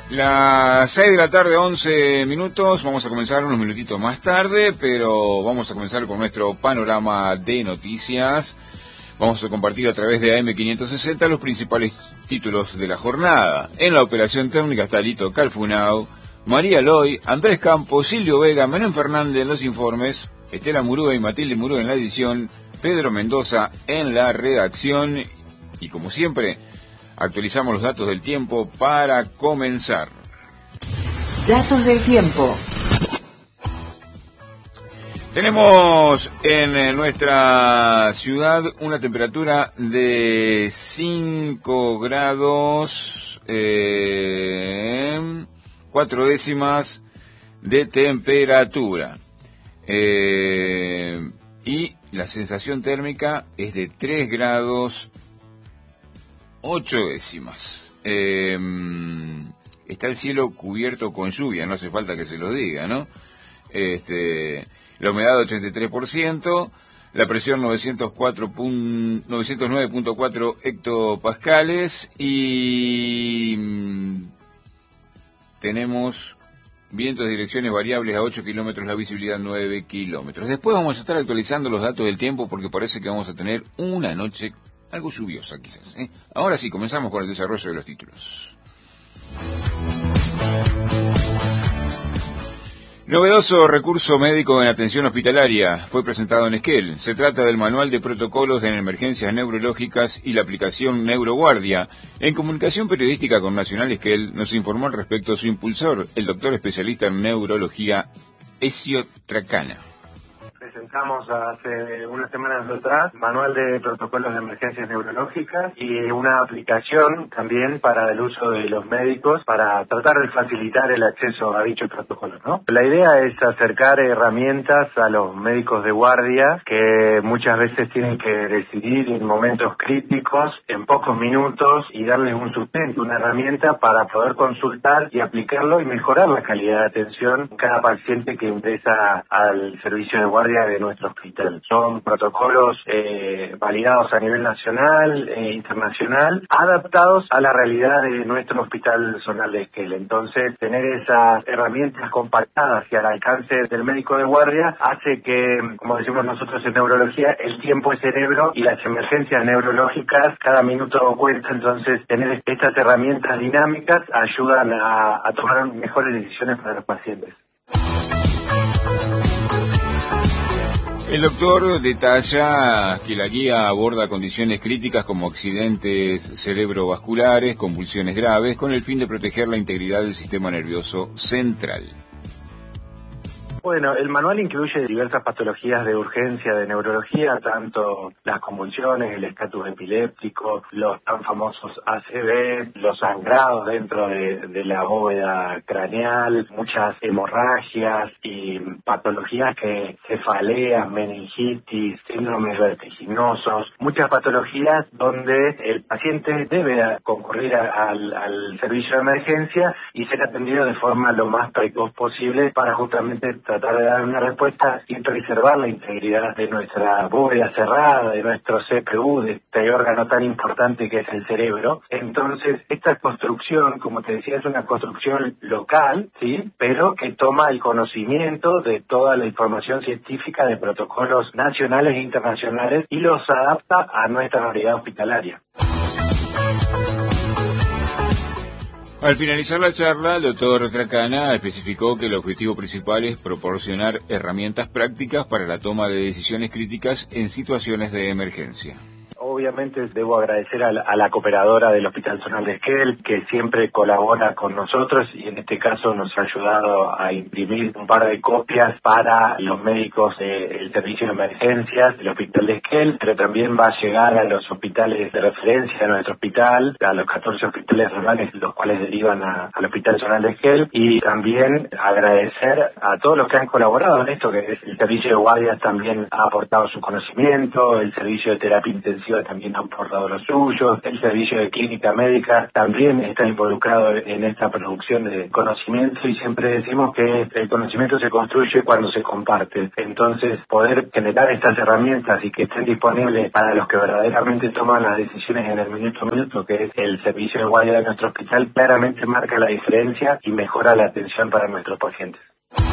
Las 6 de la tarde, 11 minutos, vamos a comenzar unos minutitos más tarde, pero vamos a comenzar con nuestro panorama de noticias. Vamos a compartir a través de AM560 los principales títulos de la jornada. En la operación técnica está Lito Calfunao, María Loy, Andrés Campos, Silvio Vega, Menem Fernández en los informes, Estela Murúa y Matilde Murúa en la edición, Pedro Mendoza en la redacción y como siempre, actualizamos los datos del tiempo para comenzar. Datos del tiempo. Tenemos en nuestra ciudad una temperatura de 5 grados, 4 décimas de temperatura. Y la sensación térmica es de 3 grados 8 décimas. Está el cielo cubierto con lluvia, no hace falta que se lo diga, ¿no? La humedad 83%, la presión 909.4 hectopascales y tenemos vientos de direcciones variables a 8 kilómetros, la visibilidad 9 kilómetros. Después vamos a estar actualizando los datos del tiempo porque parece que vamos a tener una noche algo lluviosa quizás, ¿eh? Ahora sí, comenzamos con el desarrollo de los títulos. Novedoso recurso médico en atención hospitalaria fue presentado en Esquel. Se trata del Manual de Protocolos en Emergencias Neurológicas y la aplicación Neuroguardia. En comunicación periodística con Nacional Esquel nos informó al respecto su impulsor, el doctor especialista en neurología, Ezio Tracana. Presentamos hace unas semanas atrás Manual de Protocolos de Emergencias Neurológicas y una aplicación también para el uso de los médicos para tratar de facilitar el acceso a dichos protocolos, ¿no? La idea es acercar herramientas a los médicos de guardia que muchas veces tienen que decidir en momentos críticos, en pocos minutos, y darles un sustento, una herramienta para poder consultar y aplicarlo y mejorar la calidad de atención en cada paciente que ingresa al servicio de guardia de nuestro hospital. Son protocolos validados a nivel nacional e internacional, adaptados a la realidad de nuestro hospital zonal de Esquel. Entonces, tener esas herramientas compactadas y al alcance del médico de guardia hace que, como decimos nosotros en neurología, el tiempo es cerebro y las emergencias neurológicas cada minuto cuenta. Entonces, tener estas herramientas dinámicas ayudan a tomar mejores decisiones para los pacientes. El doctor detalla que la guía aborda condiciones críticas como accidentes cerebrovasculares, convulsiones graves, con el fin de proteger la integridad del sistema nervioso central. Bueno, el manual incluye diversas patologías de urgencia de neurología, tanto las convulsiones, el estatus epiléptico, los tan famosos ACV, los sangrados dentro de la bóveda craneal, muchas hemorragias y patologías que cefaleas, meningitis, síndromes vertiginosos, muchas patologías donde el paciente debe concurrir al servicio de emergencia y ser atendido de forma lo más precoz posible para justamente tratar de dar una respuesta y preservar la integridad de nuestra bóveda cerrada, de nuestro CPU, de este órgano tan importante que es el cerebro. Entonces, esta construcción, como te decía, es una construcción local, ¿sí? Pero que toma el conocimiento de toda la información científica de protocolos nacionales e internacionales y los adapta a nuestra realidad hospitalaria. Al finalizar la charla, el doctor Tracana especificó que el objetivo principal es proporcionar herramientas prácticas para la toma de decisiones críticas en situaciones de emergencia. Obviamente debo agradecer a la cooperadora del Hospital Zonal de Esquel, que siempre colabora con nosotros y en este caso nos ha ayudado a imprimir un par de copias para los médicos del servicio de emergencias del Hospital de Esquel, pero también va a llegar a los hospitales de referencia de nuestro hospital, a los 14 hospitales zonales, los cuales derivan al Hospital Zonal de Esquel, y también agradecer a todos los que han colaborado en esto, que es el servicio de guardias también ha aportado su conocimiento, el servicio de terapia intensiva también han aportado lo suyo. El servicio de clínica médica también está involucrado en esta producción de conocimiento y siempre decimos que el conocimiento se construye cuando se comparte. Entonces, poder generar estas herramientas y que estén disponibles para los que verdaderamente toman las decisiones en el minuto a minuto, que es el servicio de guardia de nuestro hospital, claramente marca la diferencia y mejora la atención para nuestros pacientes.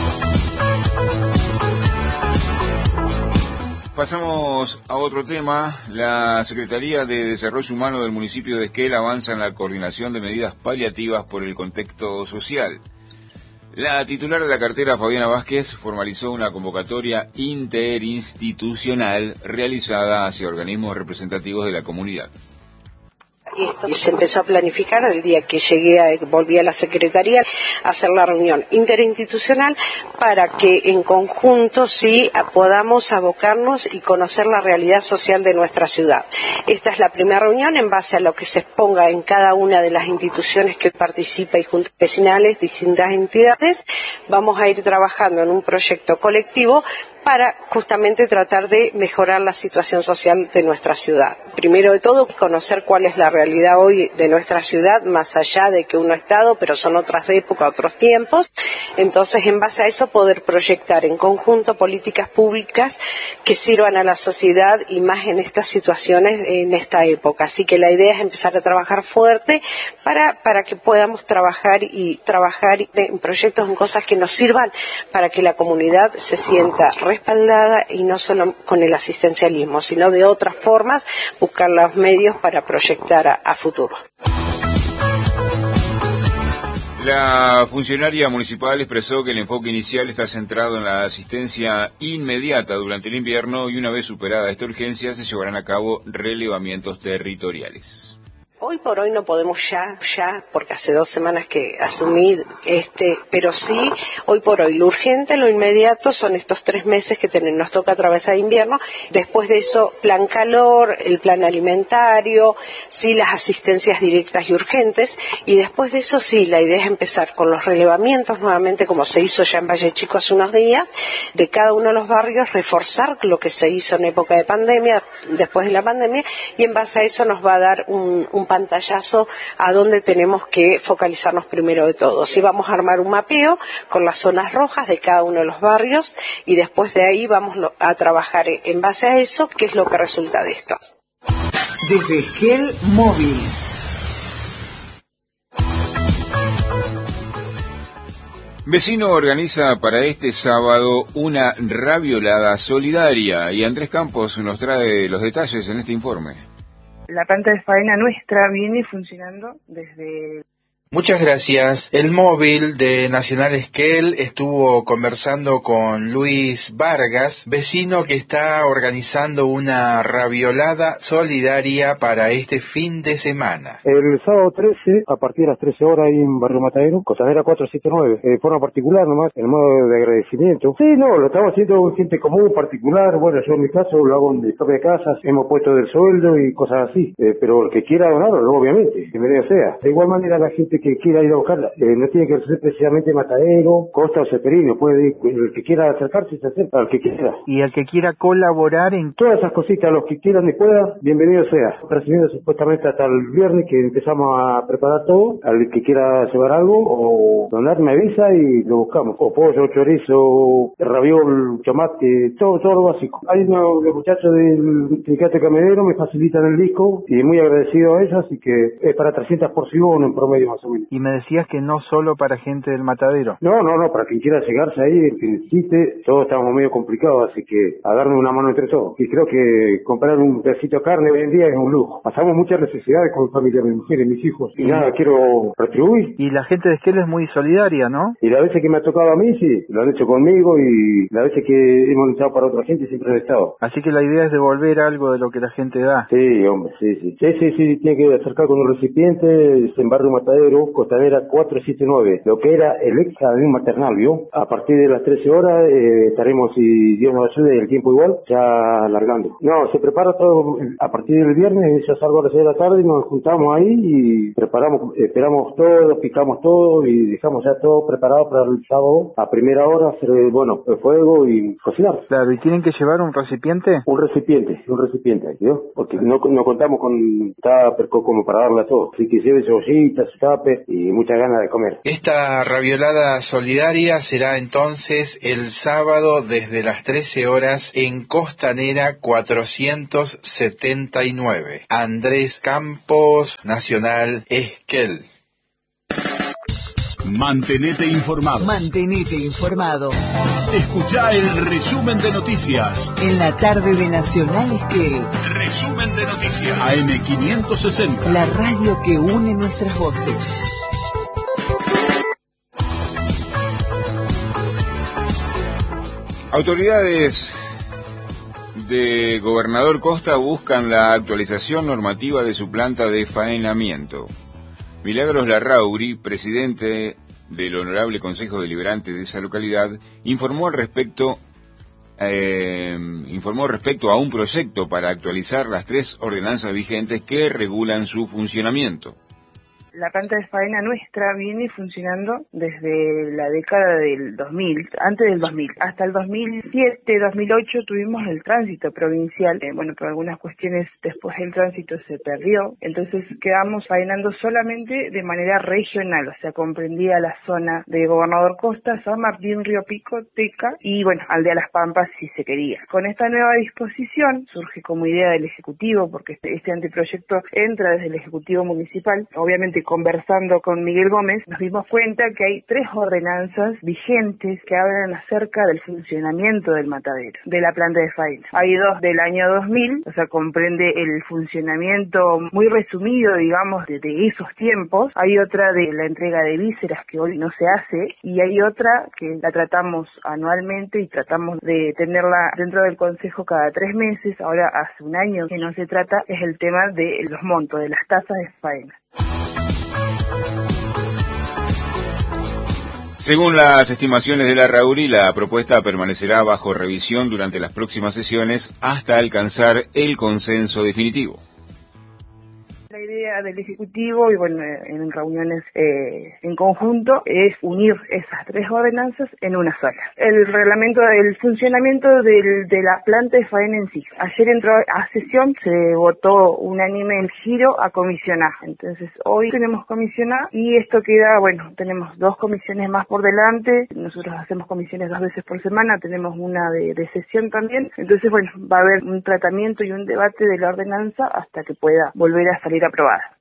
Pasamos a otro tema. La Secretaría de Desarrollo Humano del municipio de Esquel avanza en la coordinación de medidas paliativas por el contexto social. La titular de la cartera, Fabiana Vázquez, formalizó una convocatoria interinstitucional realizada hacia organismos representativos de la comunidad. Y se empezó a planificar el día que volví a la Secretaría a hacer la reunión interinstitucional para que en conjunto sí podamos abocarnos y conocer la realidad social de nuestra ciudad. Esta es la primera reunión en base a lo que se exponga en cada una de las instituciones que participa y juntas vecinales, distintas entidades. Vamos a ir trabajando en un proyecto colectivo para justamente tratar de mejorar la situación social de nuestra ciudad. Primero de todo, conocer cuál es la realidad hoy de nuestra ciudad, más allá de que uno ha estado, pero son otras épocas, otros tiempos. Entonces, en base a eso, poder proyectar en conjunto políticas públicas que sirvan a la sociedad y más en estas situaciones, en esta época. Así que la idea es empezar a trabajar fuerte para que podamos trabajar en proyectos, en cosas que nos sirvan para que la comunidad se sienta respaldada y no solo con el asistencialismo, sino de otras formas, buscar los medios para proyectar a futuro. La funcionaria municipal expresó que el enfoque inicial está centrado en la asistencia inmediata durante el invierno y una vez superada esta urgencia se llevarán a cabo relevamientos territoriales. Hoy por hoy no podemos ya, porque hace 2 semanas que asumí pero sí, hoy por hoy lo urgente, lo inmediato son estos 3 meses que nos toca atravesar invierno. Después de eso, plan calor, el plan alimentario, sí, las asistencias directas y urgentes, y después de eso sí, la idea es empezar con los relevamientos nuevamente, como se hizo ya en Valle Chico hace unos días, de cada uno de los barrios, reforzar lo que se hizo en época de pandemia, después de la pandemia, y en base a eso nos va a dar un pantallazo a donde tenemos que focalizarnos primero de todo. Sí, vamos a armar un mapeo con las zonas rojas de cada uno de los barrios y después de ahí vamos a trabajar en base a eso, qué es lo que resulta de esto. Desde Esquel Móvil. Vecino organiza para este sábado una raviolada solidaria y Andrés Campos nos trae los detalles en este informe. La planta de faena nuestra viene funcionando desde... Muchas gracias. El móvil de Nacional Esquel estuvo conversando con Luis Vargas, vecino que está organizando una raviolada solidaria para este fin de semana. El sábado 13, a partir de las 13 horas, ahí en Barrio Matadero, Costanera 479, de forma particular nomás, en modo de agradecimiento. Sí, no, lo estamos haciendo con gente común, particular. Bueno, yo en mi caso lo hago en mi propia casa, hemos puesto del sueldo y cosas así. Pero el que quiera donarlo, obviamente, bienvenido sea. De igual manera, la gente que quiera ir a buscarla, no tiene que ser precisamente Matadero, Costa o Ceferino, puede ir, el que quiera acercarse, se acerca, al que quiera. Y el que quiera colaborar en todas esas cositas, los que quieran y puedan, bienvenido sea. Recibiendo supuestamente hasta el viernes que empezamos a preparar todo, al que quiera llevar algo o donar me avisa y lo buscamos. O pollo, chorizo, raviol, tomate, todo lo básico. Hay unos muchachos del sindicato camionero me facilitan el disco y muy agradecido a ellos, así que es para 300 porciones en promedio más o menos. Y me decías que no solo para gente del Matadero. No, para quien quiera llegarse ahí, el que necesite, todos estamos medio complicados, así que a darnos una mano entre todos. Y creo que comprar un pedacito de carne hoy en día es un lujo. Pasamos muchas necesidades con mi familia, mi mujer y mis hijos, y nada, quiero retribuir. Y la gente de Esquel es muy solidaria, ¿no? Y las veces que me ha tocado a mí, sí, lo han hecho conmigo, y las veces que hemos luchado para otra gente siempre han estado. Así que la idea es devolver algo de lo que la gente da. Sí, hombre, sí. Sí, tiene que acercar con un recipiente, en Barrio Matadero, ¿vio? Costanera 479, lo que era el ex jardín maternal, ¿vio? A partir de las 13 horas estaremos, si Dios nos ayude, el tiempo igual, ya largando. No, se prepara todo a partir del viernes, yo salgo a las 6 de la tarde, nos juntamos ahí y preparamos, esperamos todo, picamos todo y dejamos ya todo preparado para el sábado a primera hora hacer, bueno, el fuego y cocinar. Claro, ¿y tienen que llevar un recipiente? Un recipiente, ¿vio? Porque no contamos con tupper como para darle a todo. Así que lleve cebollitas, tupper y muchas ganas de comer. Esta raviolada solidaria será entonces el sábado desde las 13 horas en Costanera 479. Andrés Campos, Nacional Esquel. Mantenete informado. Mantenete informado. Escuchá el resumen de noticias. En la tarde de Nacional Esquel. Resumen de noticias. AM560. La radio que une nuestras voces. Autoridades de Gobernador Costa buscan la actualización normativa de su planta de faenamiento. Milagros Larrauri, presidente del Honorable Consejo Deliberante de esa localidad, informó respecto a un proyecto para actualizar las 3 ordenanzas vigentes que regulan su funcionamiento. La planta de faena nuestra viene funcionando desde la década del 2000, antes del 2000. Hasta el 2007, 2008 tuvimos el tránsito provincial. Por algunas cuestiones después el tránsito se perdió. Entonces quedamos faenando solamente de manera regional, o sea, comprendía la zona de Gobernador Costa, San Martín, Río Pico, Teca y, Aldea Las Pampas si se quería. Con esta nueva disposición surge como idea del Ejecutivo, porque este anteproyecto entra desde el Ejecutivo Municipal, obviamente conversando con Miguel Gómez, nos dimos cuenta que hay 3 ordenanzas vigentes que hablan acerca del funcionamiento del matadero, de la planta de faena. Hay 2 del año 2000, o sea, comprende el funcionamiento muy resumido, digamos, de esos tiempos. Hay otra de la entrega de vísceras que hoy no se hace, y hay otra que la tratamos anualmente y tratamos de tenerla dentro del Consejo cada 3 meses. Ahora hace un año que no se trata, es el tema de los montos, de las tasas de faena. Según las estimaciones de Larrauri, la propuesta permanecerá bajo revisión durante las próximas sesiones hasta alcanzar el consenso definitivo. La idea del Ejecutivo y en reuniones en conjunto es unir esas 3 ordenanzas en una sola. El reglamento del funcionamiento de la planta de faena en sí. Ayer entró a sesión, se votó unánime el giro a comisión A. Entonces hoy tenemos comisión A y esto queda, tenemos 2 comisiones más por delante. Nosotros hacemos comisiones 2 veces por semana, tenemos una de sesión también. Entonces va a haber un tratamiento y un debate de la ordenanza hasta que pueda volver a salir aprobada.